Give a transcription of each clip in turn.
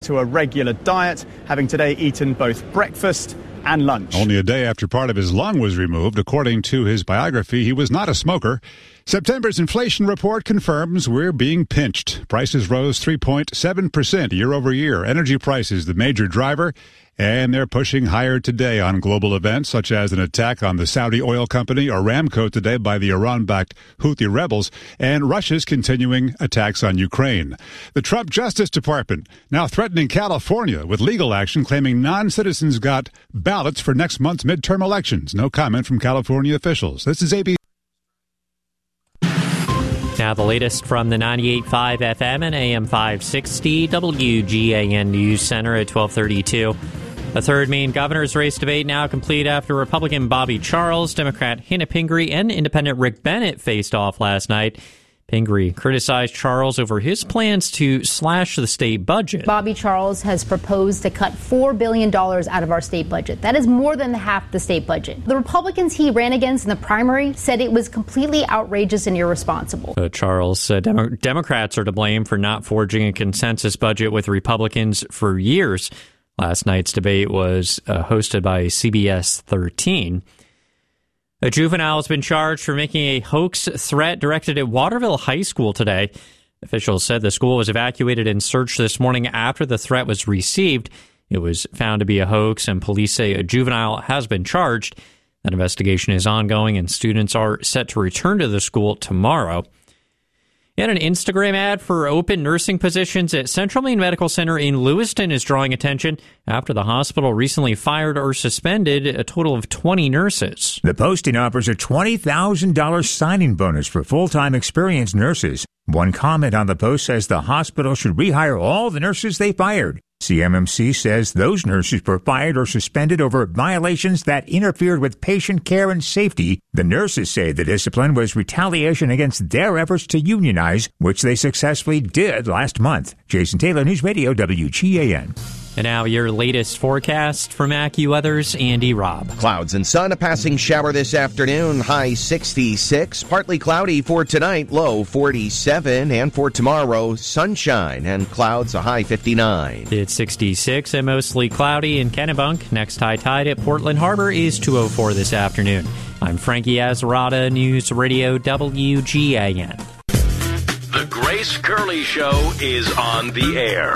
to a regular diet, having today eaten both breakfast and lunch. Only a day after part of his lung was removed. According to his biography, he was not a smoker. September's inflation report confirms we're being pinched. Prices rose 3.7% year over year. Energy prices, the major driver, and they're pushing higher today on global events such as an attack on the Saudi oil company Aramco today by the Iran-backed Houthi rebels, and Russia's continuing attacks on Ukraine. The Trump Justice Department now threatening California with legal action, claiming non-citizens got ballots for next month's midterm elections. No comment from California officials. This is ABC. Now the latest from the 98.5 FM and AM 560 WGAN News Center at 12:32. A third Maine governor's race debate now complete after Republican Bobby Charles, Democrat Hannah Pingree, and Independent Rick Bennett faced off last night. Pingree criticized Charles over his plans to slash the state budget. Bobby Charles has proposed to cut $4 billion out of our state budget. That is more than half the state budget. The Republicans he ran against in the primary said it was completely outrageous and irresponsible. Charles said Democrats are to blame for not forging a consensus budget with Republicans for years. Last night's debate was hosted by CBS 13. A juvenile has been charged for making a hoax threat directed at Waterville High School today. Officials said the school was evacuated and searched this morning after the threat was received. It was found to be a hoax, and police say a juvenile has been charged. That investigation is ongoing, and students are set to return to the school tomorrow. And an Instagram ad for open nursing positions at Central Maine Medical Center in Lewiston is drawing attention after the hospital recently fired or suspended a total of 20 nurses. The posting offers a $20,000 signing bonus for full-time experienced nurses. One comment on the post says the hospital should rehire all the nurses they fired. CMMC says those nurses were fired or suspended over violations that interfered with patient care and safety. The nurses say the discipline was retaliation against their efforts to unionize, which they successfully did last month. Jason Taylor, News Radio, WGAN. And now your latest forecast from AccuWeather's Andy Robb. Clouds and sun, a passing shower this afternoon, high 66. Partly cloudy for tonight, low 47. And for tomorrow, sunshine and clouds, a high 59. It's 66 and mostly cloudy in Kennebunk. Next high tide at Portland Harbor is 2:04 this afternoon. I'm Frankie Azarada, News Radio WGAN. The Grace Curley Show is on the air.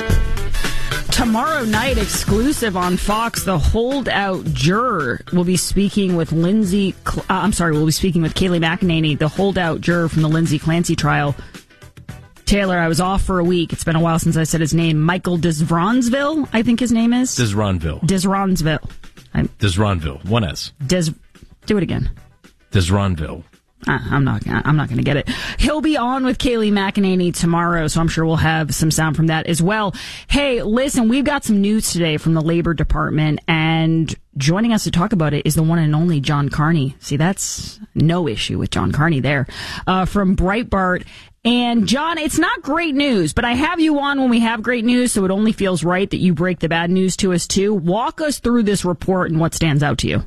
Tomorrow night, exclusive on Fox, the holdout juror will be speaking with we'll be speaking with Kayleigh McEnany, the holdout juror from the Lindsay Clancy trial. Taylor, I was off for a week. It's been a while since I said his name. Michael Desronsville, I think his name is. Desronville. Desronville. One S. Do it again. Desronville. I'm not going to get it. He'll be on with Kayleigh McEnany tomorrow, so I'm sure we'll have some sound from that as well. Hey, listen, we've got some news today from the Labor Department, and joining us to talk about it is the one and only John Carney. See, that's no issue with John Carney there, from Breitbart. And John, it's not great news, but I have you on when we have great news, so it only feels right that you break the bad news to us too. Walk us through this report and what stands out to you.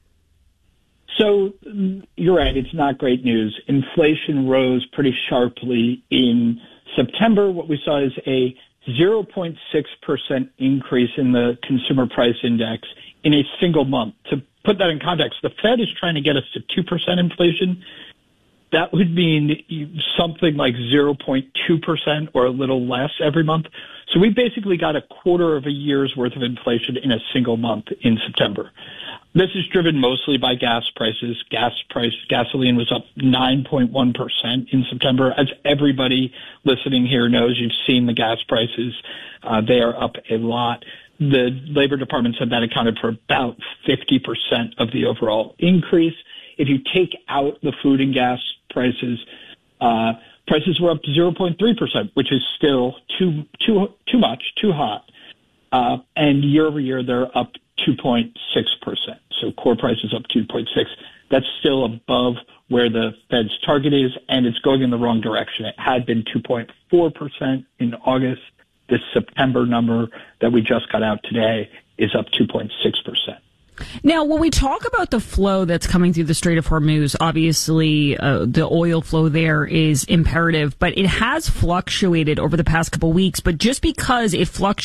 So you're right. It's not great news. Inflation rose pretty sharply in September. What we saw is a 0.6% increase in the consumer price index in a single month. To put that in context, the Fed is trying to get us to 2% inflation. That would mean something like 0.2% or a little less every month. So we basically got a quarter of a year's worth of inflation in a single month in September. This is driven mostly by gas prices. Gasoline was up 9.1% in September. As everybody listening here knows, you've seen the gas prices. They are up a lot. The Labor Department said that accounted for about 50% of the overall increase. If you take out the food and gas prices, prices were up 0.3%, which is still too much, too hot. And year over year, they're up 2.6%. So core price is up 2.6. That's still above where the Fed's target is, and it's going in the wrong direction. It had been 2.4% in August. This September number that we just got out today is up 2.6%. Now, when we talk about the flow that's coming through the Strait of Hormuz, obviously the oil flow there is imperative, but it has fluctuated over the past couple of weeks. But just because it fluctuates